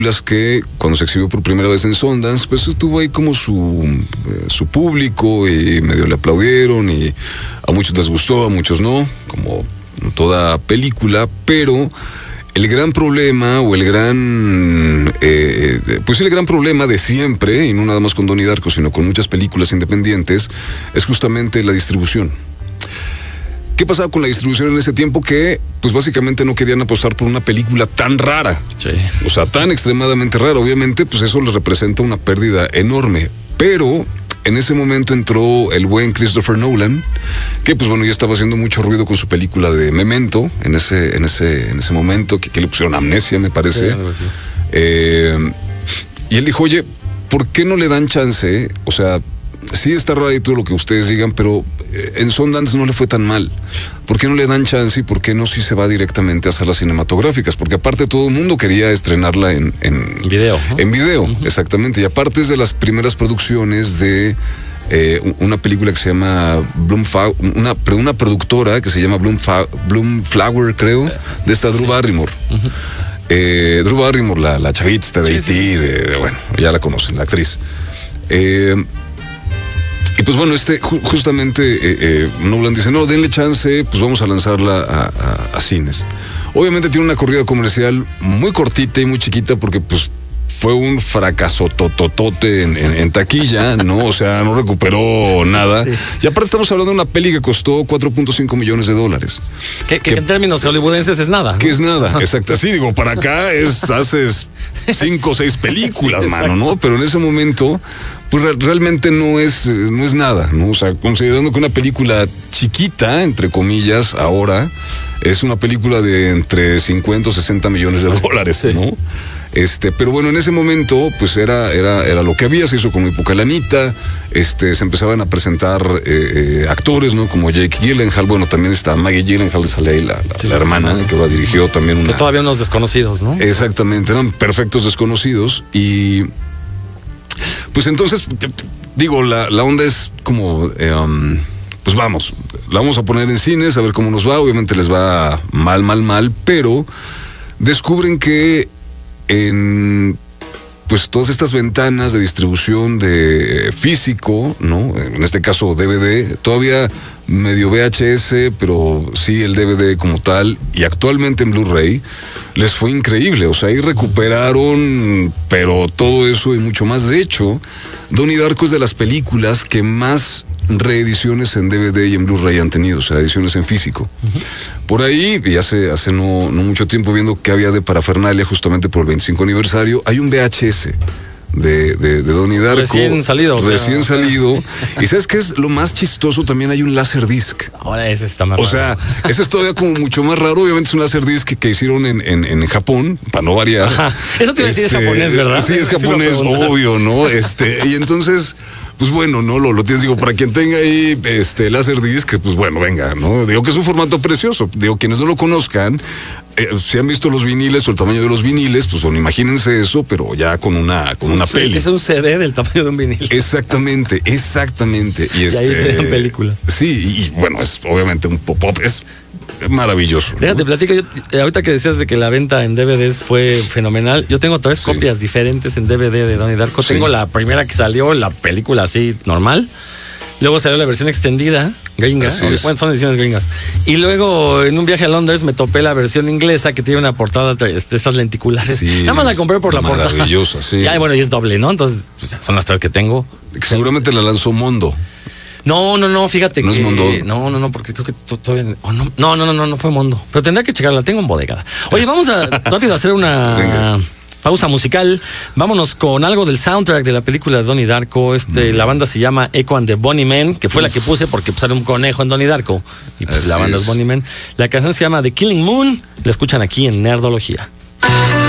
que cuando se exhibió por primera vez en Sundance, pues tuvo ahí como su público y medio le aplaudieron y a muchos les gustó, a muchos no, como toda película, pero el gran problema o el gran problema de siempre, y no nada más con Donnie Darko, sino con muchas películas independientes, es justamente la distribución. ¿Qué pasaba con la distribución en ese tiempo? Que, pues básicamente no querían apostar por una película tan rara. Sí. O sea, tan extremadamente rara. Obviamente, pues eso les representa una pérdida enorme. Pero en ese momento entró el buen Christopher Nolan, que pues bueno, ya estaba haciendo mucho ruido con su película de Memento, en ese momento, que le pusieron Amnesia, me parece. Sí, algo así. Y él dijo, oye, ¿por qué no le dan chance? O sea, sí está raro y todo lo que ustedes digan, pero en Sundance no le fue tan mal. ¿Por qué no le dan chance y por qué no si se va directamente a salas cinematográficas? Porque aparte todo el mundo quería estrenarla en video, ¿no? En video, exactamente. Y aparte es de las primeras producciones de una película que se llama una productora que se llama Bloom Flower, creo, de esta Drew Barrymore. Drew Barrymore, la chavita de E.T., bueno, ya la conocen, la actriz. Y pues bueno, justamente Nolan dice, no, denle chance, pues vamos a lanzarla a cines. Obviamente tiene una corrida comercial muy cortita y muy chiquita porque pues fue un fracaso tototote en taquilla, ¿no? O sea, no recuperó nada. Sí. Y aparte estamos hablando de una peli que costó $4.5 millones. Que en términos hollywoodenses es nada, ¿no? Que es nada, exacto. Sí, digo, para acá haces 5 o 6 películas, sí, mano, ¿no? Pero en ese momento, pues realmente no es nada, ¿no? O sea, considerando que una película chiquita, entre comillas, ahora, es una película de entre 50 o 60 millones de dólares, sí, ¿no? Pero bueno, en ese momento, pues era lo que había, se hizo con muy poca lanita, se empezaban a presentar actores, ¿no? Como Jake Gyllenhaal, bueno, también está Maggie Gyllenhaal, sale ahí la hermana, que la dirigió también una... Que todavía unos desconocidos, ¿no? Exactamente, eran perfectos desconocidos y... Pues entonces, digo, la onda es como... pues vamos, la vamos a poner en cines, a ver cómo nos va, obviamente les va mal, pero descubren que en pues todas estas ventanas de distribución de físico, ¿no? En este caso DVD, todavía medio VHS, pero sí el DVD como tal, y actualmente en Blu-ray, les fue increíble. O sea, ahí recuperaron, pero todo eso y mucho más. De hecho, Donnie Darko es de las películas que más reediciones en DVD y en Blu-ray han tenido, o sea, ediciones en físico. Por ahí, y hace no mucho tiempo, viendo que había de parafernalia justamente por el 25 aniversario, hay un VHS de Donnie Darko. Recién salido. Salido. Y ¿sabes qué es lo más chistoso? También hay un Laserdisc. Ahora ese está más raro. O sea, ese es todavía como mucho más raro. Obviamente es un Laserdisc que hicieron en Japón, para no variar. Ajá. Eso te iba a decir, es japonés, ¿verdad? Sí, es japonés, obvio, ¿no? Y entonces... Pues bueno, no lo tienes, digo, para quien tenga ahí Laserdisc, pues bueno, venga, ¿no? Digo que es un formato precioso. Digo, quienes no lo conozcan, si han visto los viniles o el tamaño de los viniles, pues bueno, imagínense eso, pero ya con una peli. Es un CD del tamaño de un vinil. Exactamente. Y ahí crean películas. Sí, y bueno, es obviamente un pop-up, es maravilloso, ¿no? Déjate, platico, ahorita que decías de que la venta en DVDs fue fenomenal, yo tengo 3 copias diferentes en DVD de Donnie Darko. Tengo la primera que salió, la película así normal. Luego salió la versión extendida, gringa. Bueno, son ediciones gringas. Y luego, en un viaje a Londres, me topé la versión inglesa que tiene una portada de estas lenticulares. Sí, nada más la compré por la portada. Maravillosa, sí. Ya, bueno, y es doble, ¿no? Entonces, pues ya son las 3 que tengo. Seguramente la lanzó Mondo. No, fíjate ¿No que... es Mondo? No, porque creo que todavía... No fue Mondo. Pero tendrá que checarla, la tengo en bodega. Oye, vamos a rápido a hacer una... pausa musical. Vámonos con algo del soundtrack de la película de Donnie Darko. La banda se llama Echo and the Bunnymen, que fue la que puse porque sale un conejo en Donnie Darko. Y pues la banda es Bunnymen. La canción se llama The Killing Moon. La escuchan aquí en Nerdología.